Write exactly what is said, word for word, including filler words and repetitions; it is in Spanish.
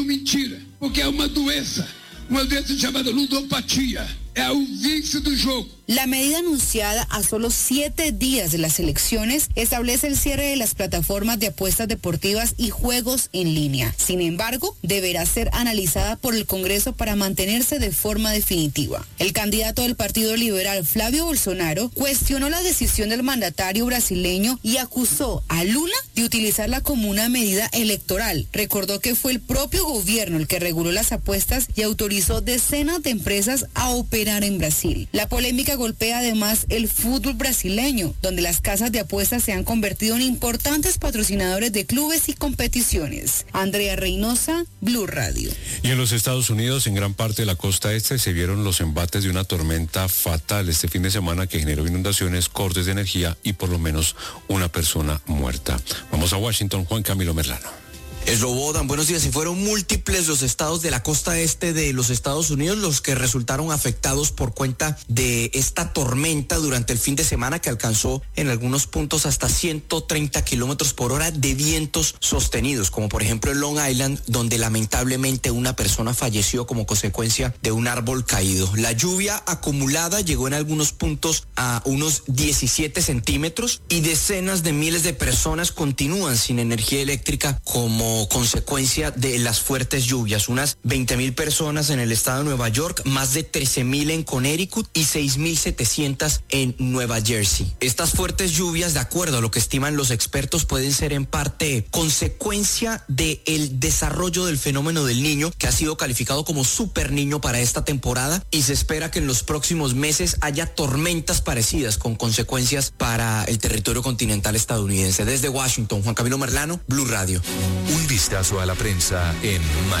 Mentira, porque é uma doença, uma doença chamada ludopatia. É o vício do jogo. La medida anunciada a solo siete días de las elecciones establece el cierre de las plataformas de apuestas deportivas y juegos en línea. Sin embargo, deberá ser analizada por el Congreso para mantenerse de forma definitiva. El candidato del Partido Liberal, Flavio Bolsonaro, cuestionó la decisión del mandatario brasileño y acusó a Lula de utilizarla como una medida electoral. Recordó que fue el propio gobierno el que reguló las apuestas y autorizó decenas de empresas a operar en Brasil. La polémica golpea además el fútbol brasileño, donde las casas de apuestas se han convertido en importantes patrocinadores de clubes y competiciones. Andrea Reynosa, Blue Radio. Y en los Estados Unidos, en gran parte de la costa este, se vieron los embates de una tormenta fatal este fin de semana que generó inundaciones, cortes de energía y por lo menos una persona muerta. Vamos a Washington, Juan Camilo Merlano. Es Robodan, buenos días. Y fueron múltiples los estados de la costa este de los Estados Unidos los que resultaron afectados por cuenta de esta tormenta durante el fin de semana que alcanzó en algunos puntos hasta ciento treinta kilómetros por hora de vientos sostenidos, como por ejemplo en Long Island, donde lamentablemente una persona falleció como consecuencia de un árbol caído. La lluvia acumulada llegó en algunos puntos a unos diecisiete centímetros y decenas de miles de personas continúan sin energía eléctrica como consecuencia de las fuertes lluvias. Unas veinte mil personas en el estado de Nueva York, más de trece mil en Connecticut y seis mil setecientos en Nueva Jersey. Estas fuertes lluvias, de acuerdo a lo que estiman los expertos, pueden ser en parte consecuencia del desarrollo del fenómeno del Niño, que ha sido calificado como super niño para esta temporada, y se espera que en los próximos meses haya tormentas parecidas con consecuencias para el territorio continental estadounidense. Desde Washington, Juan Camilo Merlano, Blue Radio. Un vistazo a la prensa en